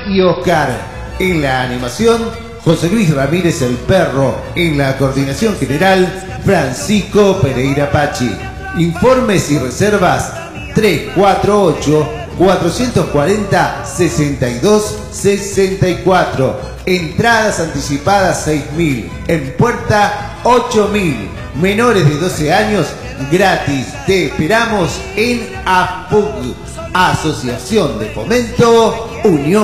y Oscar. En la animación, José Luis Ramírez el Perro. En la coordinación general, Francisco Pereira Pachi. Informes y reservas 348-440-6264. Entradas anticipadas 6.000. En puerta 8.000. Menores de 12 años gratis. Te esperamos en AFPUG, Asociación de Fomento Unión